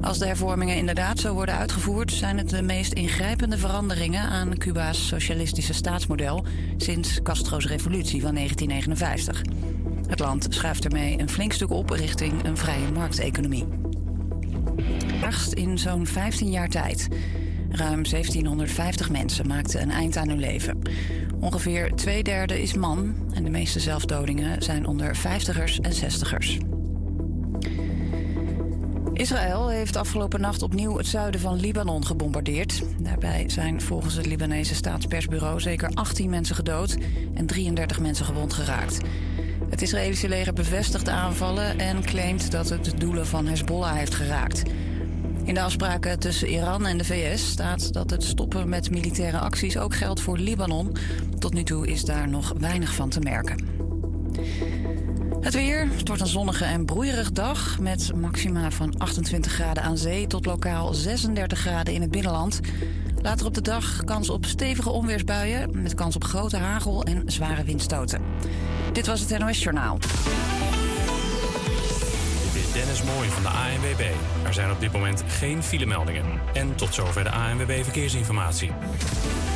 Als de hervormingen inderdaad zo worden uitgevoerd, zijn het de meest ingrijpende veranderingen aan Cuba's socialistische staatsmodel sinds Castro's revolutie van 1959. Het land schuift ermee een flink stuk op richting een vrije markteconomie. In zo'n 15 jaar tijd. Ruim 1750 mensen maakten een eind aan hun leven. Ongeveer 2/3 is man en de meeste zelfdodingen zijn onder 50ers en 60ers. Israël heeft afgelopen nacht opnieuw het zuiden van Libanon gebombardeerd. Daarbij zijn volgens het Libanese staatspersbureau zeker 18 mensen gedood en 33 mensen gewond geraakt. Het Israëlische leger bevestigt de aanvallen en claimt dat het de doelen van Hezbollah heeft geraakt. In de afspraken tussen Iran en de VS staat dat het stoppen met militaire acties ook geldt voor Libanon. Tot nu toe is daar nog weinig van te merken. Het weer. Het wordt een zonnige en broeierig dag met maxima van 28 graden aan zee tot lokaal 36 graden in het binnenland. Later op de dag kans op stevige onweersbuien met kans op grote hagel en zware windstoten. Dit was het NOS Journaal. Dit is Dennis Mooij van de ANWB. Er zijn op dit moment geen filemeldingen. En tot zover de ANWB Verkeersinformatie.